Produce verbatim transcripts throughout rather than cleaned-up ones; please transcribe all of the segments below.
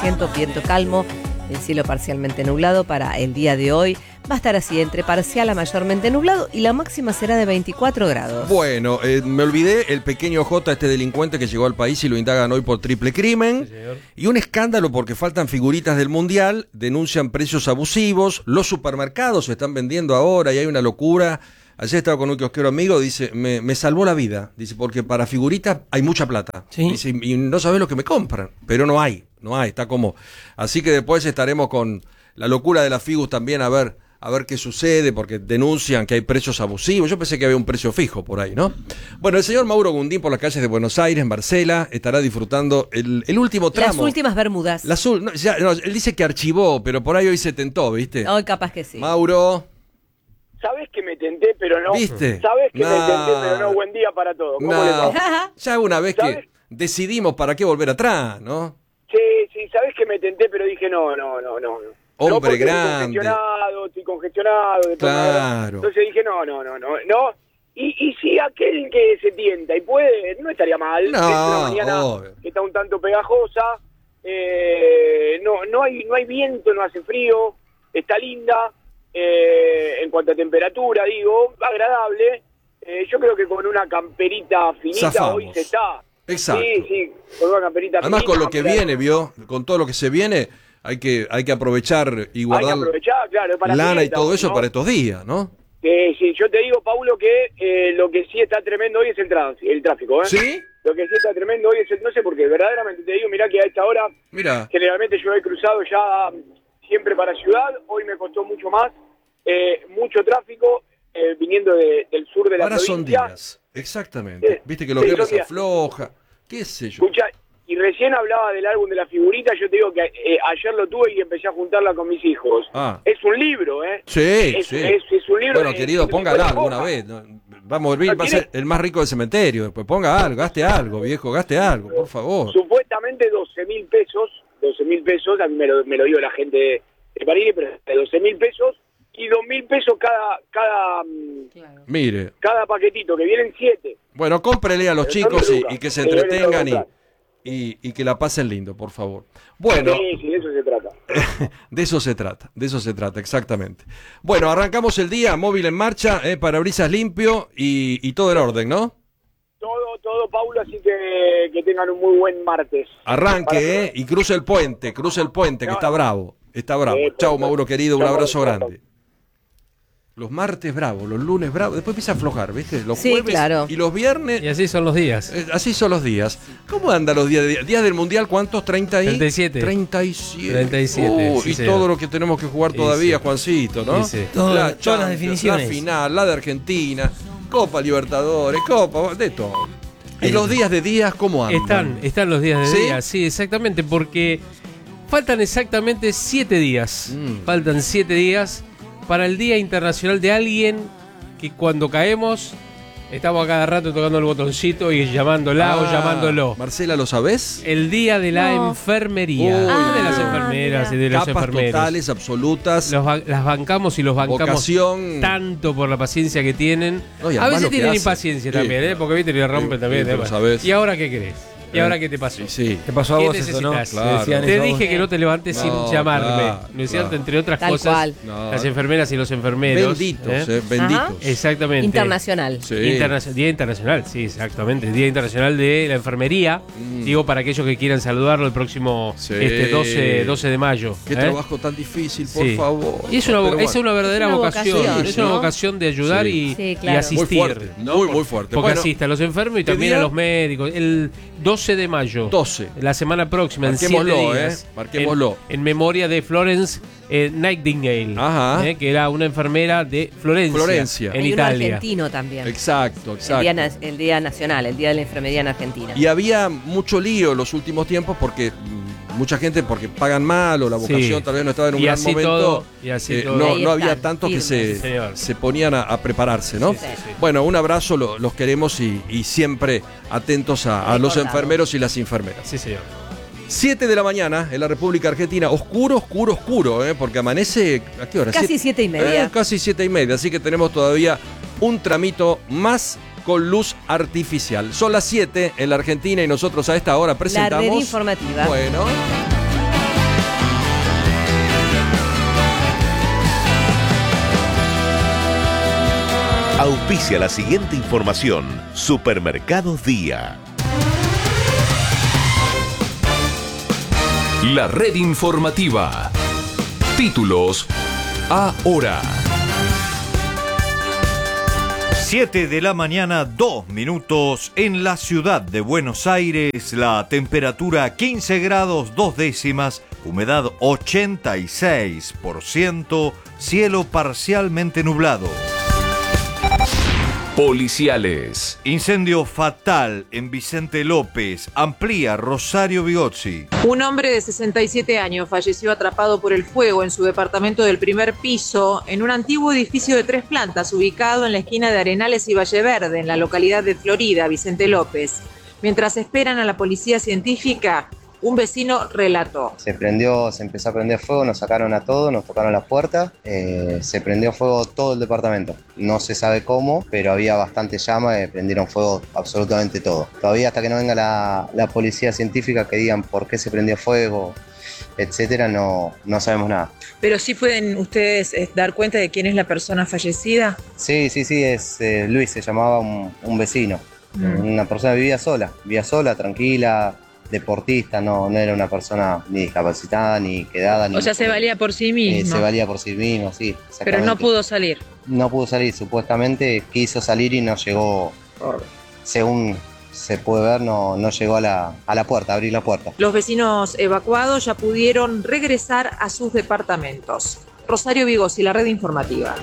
viento, viento calmo, el cielo parcialmente nublado para el día de hoy. Va a estar así, entre parcial a mayormente nublado y la máxima será de veinticuatro grados. Bueno, eh, me olvidé, el pequeño J, este delincuente que llegó al país y lo indagan hoy por triple crimen. Sí, y un escándalo porque faltan figuritas del Mundial, denuncian precios abusivos, los supermercados se están vendiendo ahora y hay una locura. Ayer estaba con un kiosquero amigo, dice, me, me salvó la vida, dice, porque para figuritas hay mucha plata. ¿Sí? Dice, y no sabés lo que me compran, pero no hay, no hay, está como... Así que después estaremos con la locura de las figus también, a ver... a ver qué sucede, porque denuncian que hay precios abusivos. Yo pensé que había un precio fijo por ahí, ¿no? Bueno, el señor Mauro Gundín por las calles de Buenos Aires, en Marcela, estará disfrutando el, el último tramo. Las últimas Bermudas. Las, no, ya, no, él dice que archivó, pero por ahí hoy se tentó, ¿viste? Hoy capaz que sí. Mauro. Sabés que me tenté, pero no. ¿Viste? Sabés que nah, me tenté, pero no. Buen día para todos. ¿Cómo nah, le va? ya una vez ¿Sabés? que decidimos para qué volver atrás, ¿no? Sí, sí, sabés que me tenté, pero dije no, no, no, no. Hombre no grande. Estoy congestionado, estoy congestionado. De claro. Entonces dije no, no, no, no. no. Y, y si aquel que se tienta y puede, no estaría mal. No, es una mañana obvio. que está un tanto pegajosa. Eh, no, no hay, no hay viento, no hace frío. Está linda. Eh, en cuanto a temperatura, digo, agradable. Eh, yo creo que con una camperita finita Zafamos. hoy se está. Exacto. Sí, sí, con una camperita Además, finita. con lo que camperita. viene, vio, con todo lo que se viene, hay que, hay que aprovechar y guardar Hay que aprovechar, claro, para lana fiesta, y todo eso ¿no? para estos días, ¿no? Eh, sí, yo te digo, Paulo, que eh, lo que sí está tremendo hoy es el, trans, el tráfico, ¿eh? ¿Sí? Lo que sí está tremendo hoy es el, no sé por qué, verdaderamente te digo, mirá que a esta hora, Mira. generalmente yo he cruzado ya siempre para Ciudad, hoy me costó mucho más, eh, mucho tráfico, eh, viniendo de, del sur de la Ahora provincia. son días, exactamente. Sí, Viste que los sí, viernes son días. afloja, qué sé yo. Escucha, y recién hablaba del álbum de la figurita, yo te digo que eh, ayer lo tuve y empecé a juntarla con mis hijos. Ah. Es un libro, ¿eh? Sí, es, sí. Es, es un libro. Bueno, de- querido, de póngala cincuenta alguna hojas. vez. ¿no? Vamos a ver, ¿No va a ser quiere? el más rico del cementerio. Después ponga algo, gaste algo, viejo, gaste algo, por favor. Supuestamente doce mil pesos, doce mil pesos, a mí me lo, me lo dio la gente de, de París, pero de doce mil pesos y dos mil pesos cada, cada, mm, Claro. Mire, cada paquetito, que vienen siete. bueno, cómprele a los Pero son chicos de y, lucas. y que se Sí, yo les entretengan y, tengo que y, y que la pasen lindo, por favor. Bueno, Sí, sí, de eso se trata. de eso se trata, de eso se trata, exactamente. Bueno, arrancamos el día, móvil en marcha, eh, parabrisas limpio y, y todo en orden, ¿no? Todo, todo, Paulo, así que que tengan un muy buen martes. Arranque, ¿eh? Y cruce el puente, cruce el puente, que está bravo, está bravo. Sí, Chau, perfecto. Mauro querido, un Chau, abrazo Mauro. grande. Los martes bravos, los lunes bravos, después empieza a aflojar, ¿viste? Los Sí, jueves claro. y los viernes, Y así son los días. eh, así son los días. ¿Cómo andan los días? de- ¿Días del Mundial cuántos? ¿treinta y? treinta y siete. treinta y siete. treinta y siete, Uh, sí, y señor. todo lo que tenemos que jugar Sí, todavía, sí. Juancito, ¿no? Sí, sí. Todo- La todas las Champions, definiciones. La final, la de Argentina, Copa Libertadores, Copa, de todo. ¿Y los días de días cómo andan? Están, están los días de ¿Sí? día, sí, exactamente, porque faltan exactamente siete días. Mm. Faltan siete días para el Día Internacional de alguien que cuando caemos estamos a cada rato tocando el botoncito y llamándola o Ah, llamándolo. Marcela, ¿lo sabés? El Día de la No. Enfermería. Uy, Ah, de las mira. enfermeras y de los Capas enfermeros. totales, absolutas. Los ba- las bancamos y los bancamos Vocación. tanto por la paciencia que tienen. No, y a además veces lo que tienen hacen. impaciencia Sí, también, ¿eh? claro. Porque viste, le rompen Sí, también. sí, pero ¿eh? sabés. ¿Y ahora qué querés? ¿Y Eh, ahora qué te pasó? Y sí. ¿Qué pasó a ¿Qué vos eso, no? necesitas? Claro. Decían Te eso a dije vos. que no te levantes No, sin llamarme, claro, ¿no es cierto? claro. Entre otras Tal cosas, cual. No. las enfermeras y los enfermeros. Benditos, ¿eh? eh, benditos. Exactamente. Internacional. Sí. Interna- Día Internacional, sí, exactamente. Día Internacional de la Enfermería. Mm. Digo, para aquellos que quieran saludarlo el próximo Sí. este doce, doce de mayo. Qué ¿eh? trabajo tan difícil, por Sí. favor. Y es una, Pero vo- es bueno, una verdadera Es una vocación. vocación, es una ¿no? vocación de ayudar Sí. y, Sí, y claro. asistir. Muy fuerte, ¿no? muy, muy fuerte. Porque Bueno, asiste a los enfermos y ¿qué también día? a los médicos. El doce de mayo. doce. La semana próxima, en siete Marquémoslo, días. ¿eh? Marquémoslo. En, en memoria de Florence eh, Nightingale. Ajá. eh, que era una enfermera de Florencia. Florencia. En Hay uno Italia. argentino también. Exacto, El exacto. día, na- el día nacional, el día de la enfermería en Argentina. Y había mucho lío en los últimos tiempos porque mm, mucha gente, porque pagan mal o la vocación Sí. tal vez no estaba en un Y gran así momento. todo, y así eh, todo. no, Ahí no había están, tantos que firmes. se, Sí, señor. se ponían a, a prepararse, ¿no? Sí, sí, sí. Bueno, un abrazo, lo- los queremos y, y siempre atentos a, a los Recordado. enfermeros y las enfermeras. Sí, señor. siete de la mañana en la República Argentina, oscuro, oscuro, oscuro, ¿eh? Porque amanece, ¿a qué hora? Casi siete y media. Eh, casi siete y media, así que tenemos todavía un tramito más con luz artificial. Son las siete en la Argentina y nosotros a esta hora La presentamos... red informativa. Bueno... Auspicia la siguiente información. Supermercados Día. La red informativa. Títulos ahora. siete de la mañana, dos minutos en la ciudad de Buenos Aires. La temperatura quince grados, dos décimas. Humedad ochenta y seis por ciento. Cielo parcialmente nublado. Policiales. Incendio fatal en Vicente López. Amplía Rosario Bigozzi. Un hombre de sesenta y siete años falleció atrapado por el fuego en su departamento del primer piso en un antiguo edificio de tres plantas ubicado en la esquina de Arenales y Valle Verde, en la localidad de Florida, Vicente López. Mientras esperan a la policía científica, un vecino relató. Se prendió, se empezó a prender fuego, nos sacaron a todos, nos tocaron las puertas, eh, se prendió fuego todo el departamento. No se sabe cómo, pero había bastante llama y prendieron fuego absolutamente todo. Todavía hasta que no venga la, la policía científica que digan por qué se prendió fuego, etcétera, no, no sabemos nada. ¿Pero sí pueden ustedes eh, dar cuenta de quién es la persona fallecida? Sí, sí, sí, es eh, Luis, se llamaba un, un vecino. Mm. Una persona que vivía sola, vivía sola, tranquila, deportista, no, no era una persona ni discapacitada, ni quedada. Ni o sea, se valía por sí mismo. Eh, se valía por sí mismo, sí. Pero no pudo salir. No pudo salir, supuestamente quiso salir y no llegó, oh. según se puede ver, no, no llegó a la, a la puerta, a abrir la puerta. Los vecinos evacuados ya pudieron regresar a sus departamentos. Rosario Bigozzi, la red informativa.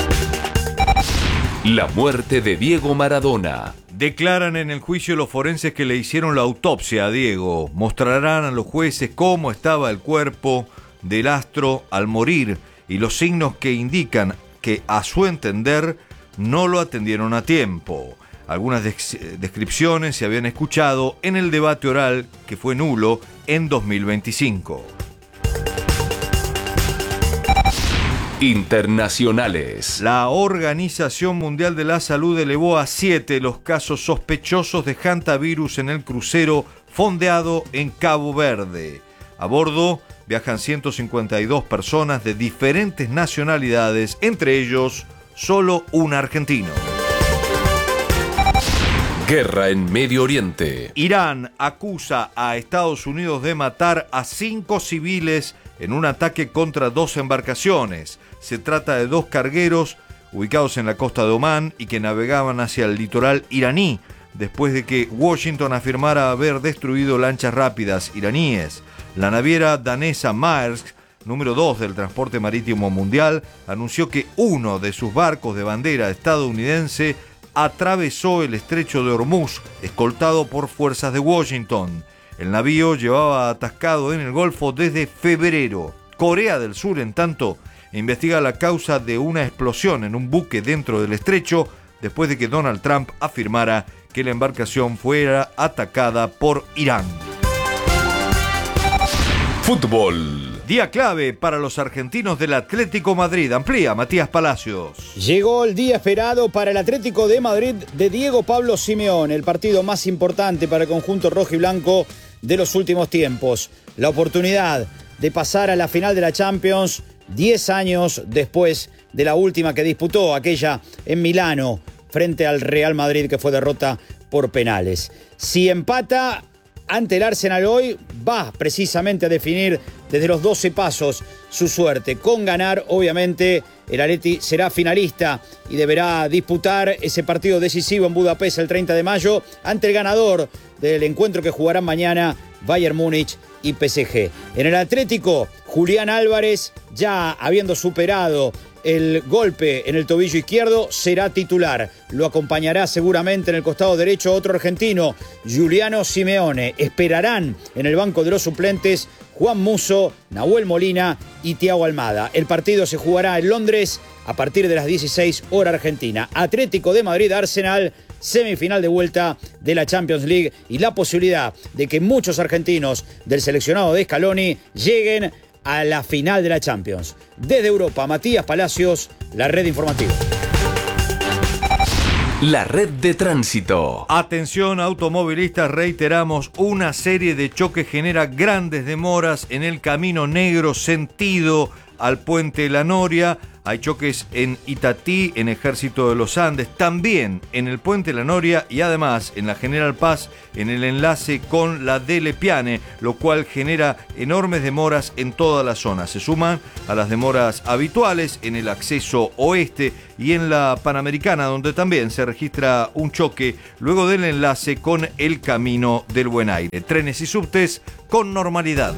La muerte de Diego Maradona. Declaran en el juicio los forenses que le hicieron la autopsia a Diego. Mostrarán a los jueces cómo estaba el cuerpo del astro al morir y los signos que indican que, a su entender, no lo atendieron a tiempo. Algunas descripciones se habían escuchado en el debate oral que fue nulo en dos mil veinticinco. Internacionales. La Organización Mundial de la Salud elevó a siete los casos sospechosos de hantavirus en el crucero fondeado en Cabo Verde. A bordo viajan ciento cincuenta y dos personas de diferentes nacionalidades, entre ellos solo un argentino. Guerra en Medio Oriente. Irán acusa a Estados Unidos de matar a cinco civiles en un ataque contra dos embarcaciones. Se trata de dos cargueros ubicados en la costa de Omán y que navegaban hacia el litoral iraní, después de que Washington afirmara haber destruido lanchas rápidas iraníes. La naviera danesa Maersk, número dos del transporte marítimo mundial, anunció que uno de sus barcos de bandera estadounidense atravesó el estrecho de Hormuz, escoltado por fuerzas de Washington. El navío llevaba atascado en el Golfo desde febrero. Corea del Sur, en tanto, investiga la causa de una explosión en un buque dentro del estrecho después de que Donald Trump afirmara que la embarcación fuera atacada por Irán. Fútbol. Día clave para los argentinos del Atlético Madrid. Amplía Matías Palacios. Llegó el día esperado para el Atlético de Madrid de Diego Pablo Simeone, el partido más importante para el conjunto rojiblanco de los últimos tiempos. La oportunidad de pasar a la final de la Champions diez años después de la última que disputó, aquella en Milano, frente al Real Madrid, que fue derrota por penales. Si empata ante el Arsenal hoy, va precisamente a definir desde los doce pasos su suerte. Con ganar, obviamente, el Atleti será finalista y deberá disputar ese partido decisivo en Budapest el treinta de mayo ante el ganador del encuentro que jugarán mañana, Bayern Múnich y P S G. En el Atlético, Julián Álvarez, ya habiendo superado el golpe en el tobillo izquierdo, será titular. Lo acompañará seguramente en el costado derecho otro argentino, Giuliano Simeone. Esperarán en el banco de los suplentes Juan Musso, Nahuel Molina y Thiago Almada. El partido se jugará en Londres a partir de las dieciséis hora argentina. Atlético de Madrid-Arsenal, semifinal de vuelta de la Champions League y la posibilidad de que muchos argentinos del seleccionado de Scaloni lleguen a la final de la Champions. Desde Europa, Matías Palacios, la red informativa. La red de tránsito. Atención automovilistas, reiteramos, una serie de choques genera grandes demoras en el Camino Negro sentido al puente La Noria. Hay choques en Itatí, en Ejército de los Andes, también en el puente La Noria y además en la General Paz, en el enlace con la de Lepiane, lo cual genera enormes demoras en toda la zona. Se suman a las demoras habituales en el acceso oeste y en la Panamericana, donde también se registra un choque luego del enlace con el Camino del Buen Aire. Trenes y subtes con normalidad.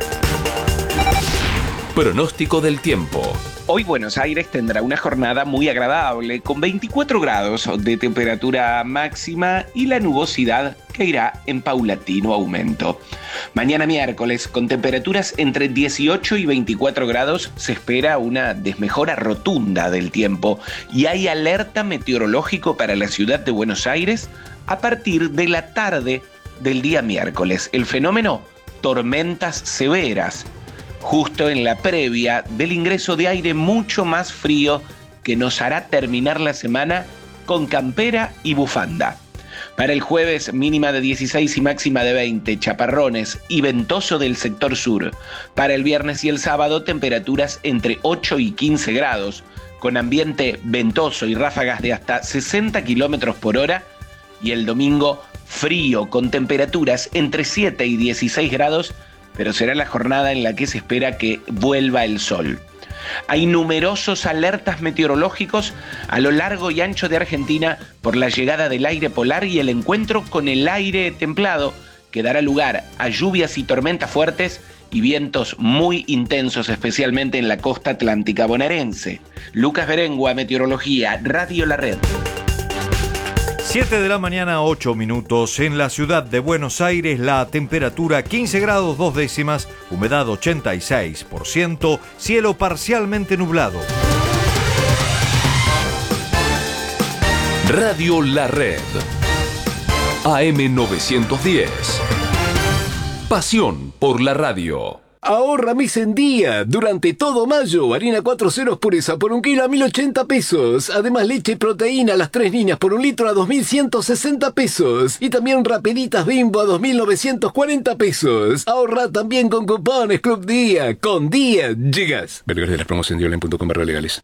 Pronóstico del tiempo. Hoy Buenos Aires tendrá una jornada muy agradable, con veinticuatro grados de temperatura máxima y la nubosidad que irá en paulatino aumento. Mañana miércoles, con temperaturas entre dieciocho y veinticuatro grados, se espera una desmejora rotunda del tiempo y hay alerta meteorológico para la ciudad de Buenos Aires a partir de la tarde del día miércoles. El fenómeno, tormentas severas, justo en la previa del ingreso de aire mucho más frío que nos hará terminar la semana con campera y bufanda. Para el jueves, mínima de dieciséis y máxima de veinte, chaparrones y ventoso del sector sur. Para el viernes y el sábado, temperaturas entre ocho y quince grados, con ambiente ventoso y ráfagas de hasta sesenta kilómetros por hora. Y el domingo, frío, con temperaturas entre siete y dieciséis grados, pero será la jornada en la que se espera que vuelva el sol. Hay numerosos alertas meteorológicos a lo largo y ancho de Argentina por la llegada del aire polar y el encuentro con el aire templado, que dará lugar a lluvias y tormentas fuertes y vientos muy intensos, especialmente en la costa atlántica bonaerense. Lucas Berengua, Meteorología, Radio La Red. siete de la mañana, ocho minutos. En la ciudad de Buenos Aires, la temperatura quince grados dos décimas, humedad ochenta y seis por ciento, cielo parcialmente nublado. Radio La Red. A M novecientos diez. Pasión por la radio. Ahorra mes en día. Durante todo mayo, harina cuatro ceros pureza por un kilo a mil ochenta pesos. Además, leche y proteína a las tres líneas por un litro a dos mil ciento sesenta pesos. Y también rapiditas Bimbo a dos mil novecientos cuarenta pesos. Ahorra también con cupones Club Día. Con Día llegas. Vergüenza de las promociones de online punto com barra legales.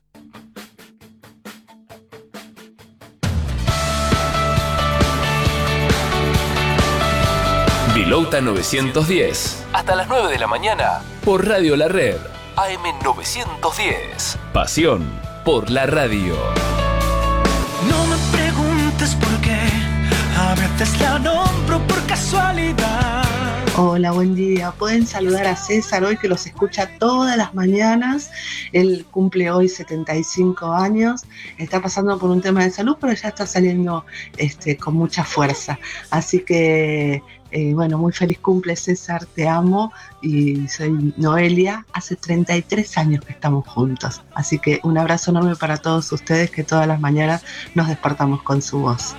Vilota novecientos diez. Hasta las nueve de la mañana. Por Radio La Red. A M novecientos diez. Pasión por la radio. No me preguntes por qué. A veces la nombro por casualidad. Hola, buen día. Pueden saludar a César hoy, que los escucha todas las mañanas. Él cumple hoy setenta y cinco años. Está pasando por un tema de salud, pero ya está saliendo este, con mucha fuerza. Así que, eh, bueno, muy feliz cumple, César. Te amo. Y soy Noelia. Hace treinta y tres años que estamos juntos. Así que un abrazo enorme para todos ustedes, que todas las mañanas nos despertamos con su voz.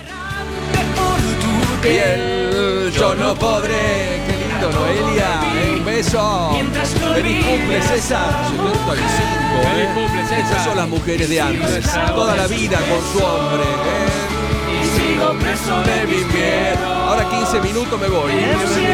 Piel, yo no podré. Qué lindo, Noelia. Eh, un beso. Feliz cumple, César. Subió esto al cinco, ¿eh? Feliz cumple, César. Esas son las mujeres de antes. Toda la vida con su hombre. ¿eh? Y sigo preso de mi miedo. Ahora quince minutos me voy.